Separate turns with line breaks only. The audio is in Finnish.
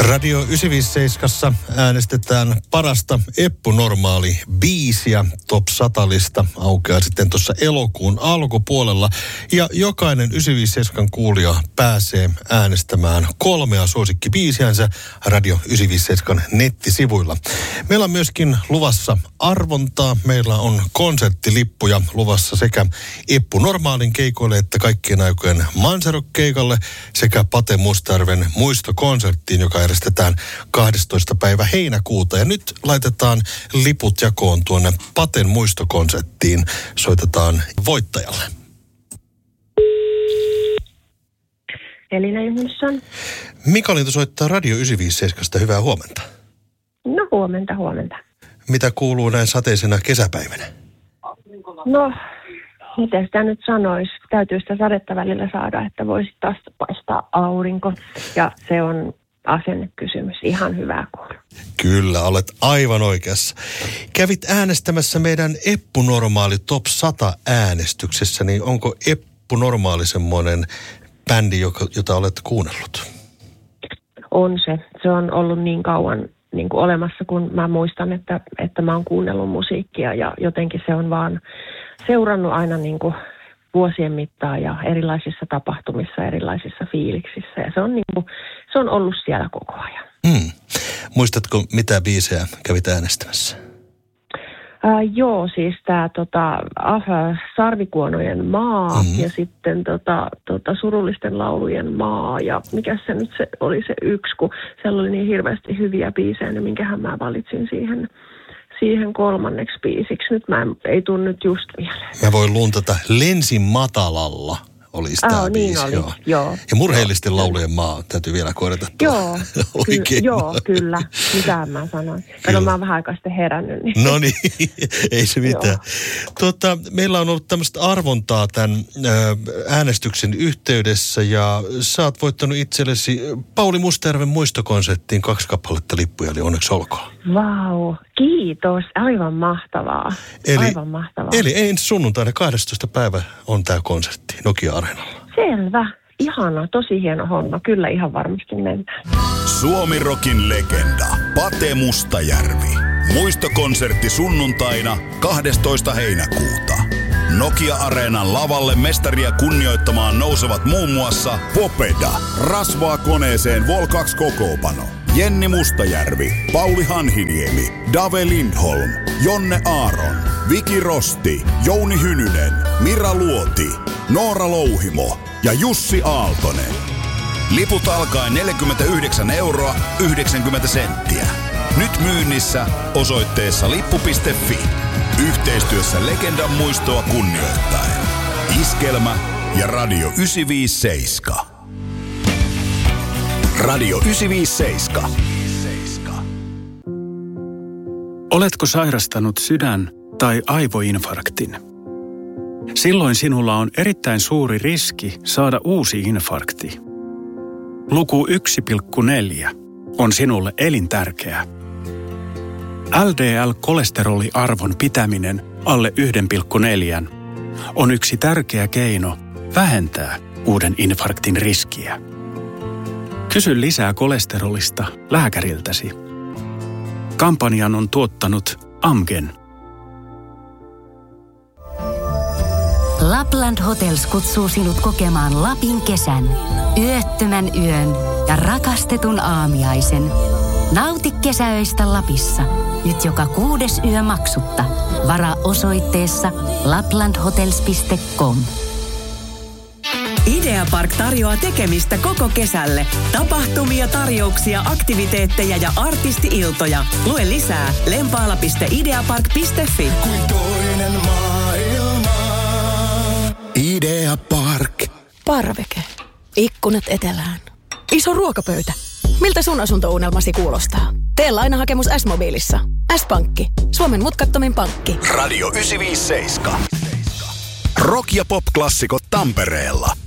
Radio 957 äänestetään parasta Eppu-normaali-biisiä. Top 100-lista aukeaa sitten tuossa elokuun alkupuolella. Ja jokainen 957 kuulija pääsee äänestämään 3 suosikkibiisiänsä Radio 957 nettisivuilla. Meillä on myöskin luvassa arvontaa. Meillä on konserttilippuja luvassa sekä Eppu-normaalin keikoille että kaikkien aikojen Manzarek-keikalle sekä Pate Mustajärven muistokonserttiin, joka järjestetään 12. päivä heinäkuuta. Ja nyt laitetaan liput jakoon tuonne Paten muistokonserttiin. Soitetaan voittajalle.
Elina Juhnsson.
Mika-Liisa soittaa Radio 957. Hyvää huomenta.
No huomenta.
Mitä kuuluu näin sateisena kesäpäivänä?
No, miten sitä nyt sanoisi? Täytyy sitä sadetta välillä saada, että voisi taas paistaa aurinko. Ja se on asennekysymys. Ihan hyvää kuulua.
Kyllä, olet aivan oikeassa. Kävit äänestämässä meidän Eppu-normaali Top 100 äänestyksessä, niin onko Eppu-normaali semmoinen bändi, jota olet kuunnellut?
On se. Se on ollut niin kauan niin kuin olemassa, kun mä muistan, että mä oon kuunnellut musiikkia ja jotenkin se on vaan seurannut aina niin kuin vuosien mittaan ja erilaisissa tapahtumissa, erilaisissa fiiliksissä ja se on ollut siellä koko ajan.
Muistatko, mitä biisejä kävit äänestämässä?
Joo, siis tämä Sarvikuonojen maa ja sitten Surullisten laulujen maa ja mikä se nyt se oli se yksi, kun siellä oli niin hirveästi hyviä biisejä, niin minkähän mä valitsin siihen kolmanneksi biisiksi. Nyt ei tule nyt just vielä.
Mä voin luntata Lensin matalalla. Olisi tämä biisi.
Niin oli, joo.
Ja Murheellisten laulujen maa, täytyy vielä korjata.
Joo, kyllä. Mitähän mä sanoin. Mä oon vähän aikaa sitten herännyt. Niin.
No niin, ei se mitään. Meillä on ollut tämmöistä arvontaa tämän äänestyksen yhteydessä ja sä oot voittanut itsellesi Pauli Mustajärven muistokonserttiin 2 kappaletta lippuja, eli onneksi olkoon.
Vau, kiitos. Aivan mahtavaa.
Eli ensi sunnuntaina 12. päivä on tämä konsertti Nokia-areenalla.
Selvä. Ihana, tosi hieno homma. Kyllä ihan varmasti mennään.
Suomi-rokin legenda Pate Mustajärvi. Muistokonsertti sunnuntaina 12. heinäkuuta. Nokia-areenan lavalle mestaria kunnioittamaan nousevat muun muassa Popeda, Rasvaa koneeseen Vol 2 kokoopano, Jenni Mustajärvi, Pauli Hanhiniemi, Dave Lindholm, Jonne Aaron, Viki Rosti, Jouni Hynynen, Mira Luoti, Noora Louhimo ja Jussi Aaltonen. Liput alkaen 49,90 €. Nyt myynnissä osoitteessa lippu.fi. Yhteistyössä legendan muistoa kunnioittaen. Iskelmä ja Radio 957. Radio 957.
Oletko sairastanut sydän- tai aivoinfarktin? Silloin sinulla on erittäin suuri riski saada uusi infarkti. Luku 1,4 on sinulle elintärkeä. LDL-kolesteroliarvon pitäminen alle 1,4 on yksi tärkeä keino vähentää uuden infarktin riskiä. Kysy lisää kolesterolista lääkäriltäsi. Kampanjan on tuottanut Amgen.
Lapland Hotels kutsuu sinut kokemaan Lapin kesän, yöttömän yön ja rakastetun aamiaisen. Nauti kesäöistä Lapissa, nyt joka 6. yö maksutta. Varaa osoitteessa laplandhotels.com.
Ideapark tarjoaa tekemistä koko kesälle. Tapahtumia, tarjouksia, aktiviteetteja ja artisti-iltoja. Lue lisää lempaala.ideapark.fi.
Kuin toinen maailma. Ideapark.
Parveke. Ikkunat etelään. Iso ruokapöytä. Miltä sun asuntounelmasi kuulostaa? Tee lainahakemus S-mobiilissa. S-pankki. Suomen mutkattomin pankki.
Radio 957. Rock- ja pop-klassikot Tampereella.